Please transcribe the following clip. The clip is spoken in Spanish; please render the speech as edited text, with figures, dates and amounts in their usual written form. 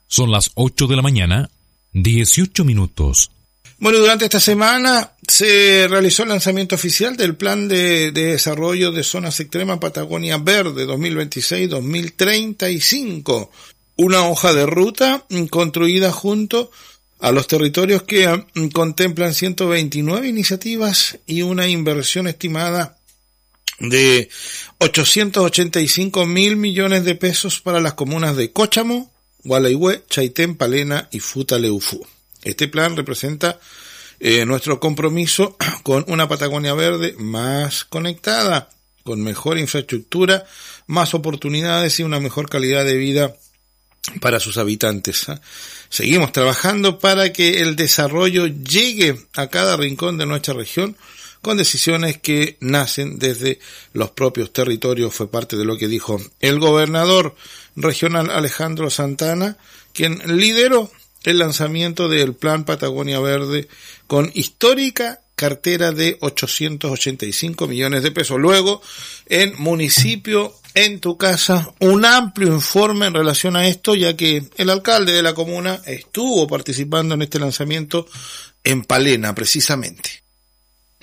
Son las 8 de la mañana, 18 minutos. Bueno, durante esta semana se realizó el lanzamiento oficial del Plan de Desarrollo de Zonas Extremas Patagonia Verde 2026-2035. Una hoja de ruta construida junto a los territorios que contemplan 129 iniciativas y una inversión estimada de 885.000 millones de pesos para las comunas de Cóchamo, Gualeguay, Chaitén, Palena y Futaleufú. Este plan representa nuestro compromiso con una Patagonia Verde más conectada, con mejor infraestructura, más oportunidades y una mejor calidad de vida para sus habitantes. Seguimos trabajando para que el desarrollo llegue a cada rincón de nuestra región con decisiones que nacen desde los propios territorios. Fue parte de lo que dijo el gobernador regional Alejandro Santana, quien lideró el lanzamiento del Plan Patagonia Verde con histórica cartera de 885 millones de pesos. Luego, en Municipio en tu Casa, un amplio informe en relación a esto, ya que el alcalde de la comuna estuvo participando en este lanzamiento en Palena, precisamente.